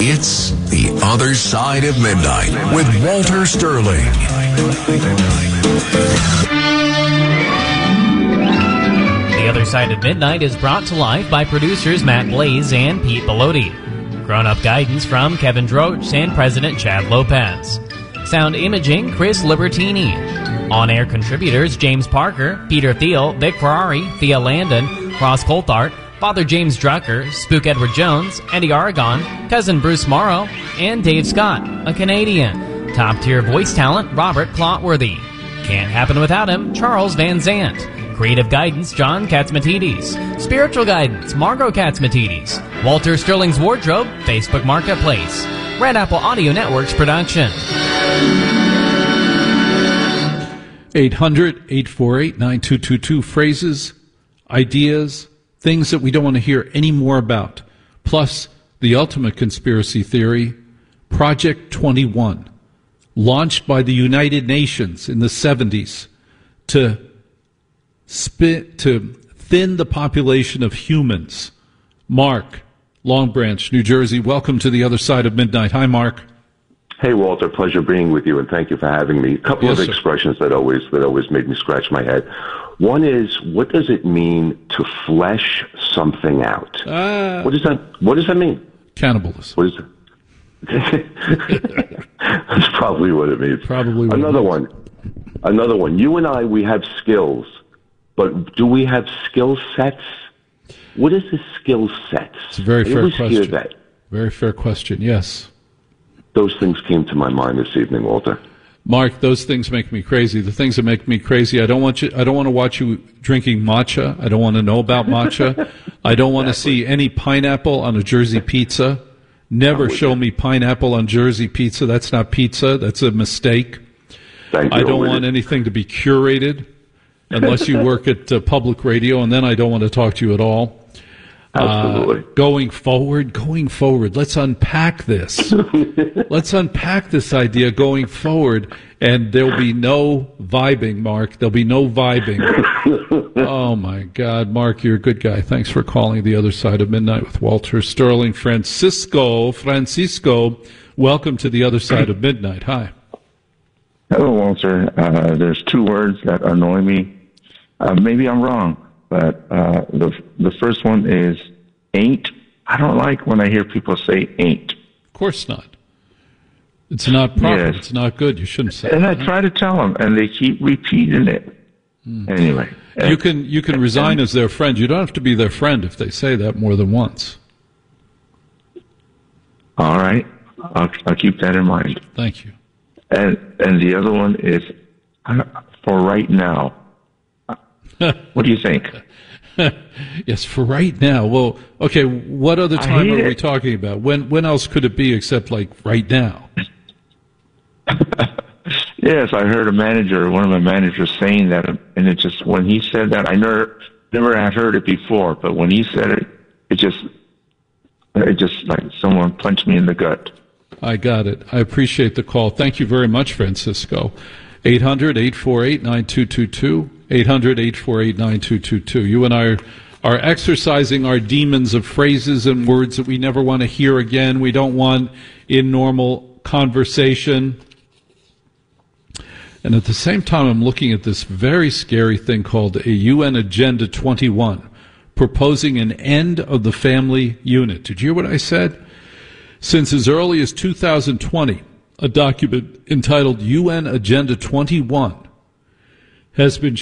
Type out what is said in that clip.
It's The Other Side of Midnight with Walter Sterling. The Other Side of Midnight is brought to life by producers Matt Blaze and Pete Bellotti. Grown-up guidance from Kevin Droach and President Chad Lopez. Sound imaging, Chris Libertini. On-air contributors, James Parker, Peter Thiel, Vic Ferrari, Thea Landon, Ross Coulthart, Father James Drucker, Spook Edward Jones, Eddie Aragon, Cousin Bruce Morrow, and Dave Scott, a Canadian. Top-tier voice talent, Robert Clotworthy. Can't happen without him, Charles Van Zant. Creative guidance, John Katzmatidis. Spiritual guidance, Margot Katzmatidis. Walter Sterling's Wardrobe, Facebook Marketplace. Red Apple Audio Network's production. 800-848-9222. Phrases, ideas, things that we don't want to hear any more about. Plus, the ultimate conspiracy theory, Project 21, launched by the United Nations in the 70s to thin the population of humans. Mark, Long Branch, New Jersey, welcome to The Other Side of Midnight. Hi, Mark. Hey, Walter, pleasure being with you, and thank you for having me. A couple of expressions that always made me scratch my head. One is, what does it mean to flesh something out? What does that mean? Cannibalism. What is it? That's probably what it means. Probably. Another one. You and I, we have skills, but do we have skill sets? What is the skill sets? It's a very fair question. Hear that. Very fair question, yes. Those things came to my mind this evening, Walter. Mark, those things make me crazy. The things that make me crazy, I don't want to watch you drinking matcha. I don't want to know about matcha. I don't want to see any pineapple on a Jersey pizza. Never show me pineapple on Jersey pizza. That's not pizza. That's a mistake. Thank you. I don't want anything to be curated unless you work at public radio, and then I don't want to talk to you at all. Absolutely. Going forward, let's unpack this. Let's unpack this idea going forward, and there'll be no vibing, Mark. There'll be no vibing. Oh, my God. Mark, you're a good guy. Thanks for calling The Other Side of Midnight with Walter Sterling. Francisco, welcome to The Other Side of Midnight. Hi. Hello, Walter. There's two words that annoy me. Maybe I'm wrong. But the first one is ain't. I don't like when I hear people say ain't. Of course not. It's not proper. Yes. It's not good. You shouldn't say and that. I try to tell them, and they keep repeating it. Anyway. You can resign as their friend. You don't have to be their friend if they say that more than once. All right. I'll keep that in mind. Thank you. And the other one is for right now. What do you think? Yes, for right now. Well, okay, what other time are we talking about? When else could it be except like right now? Yes, I heard one of my managers saying that, and it just, when he said that, I never had heard it before, but when he said it, it just like someone punched me in the gut. I got it. I appreciate the call. Thank you very much, Francisco. 800-848-9222. 800-848-9222. You and I are exercising our demons of phrases and words that we never want to hear again. We don't want in normal conversation. And at the same time, I'm looking at this very scary thing called a UN Agenda 21, proposing an end of the family unit. Did you hear what I said? Since as early as 2020, a document entitled UN Agenda 21 has been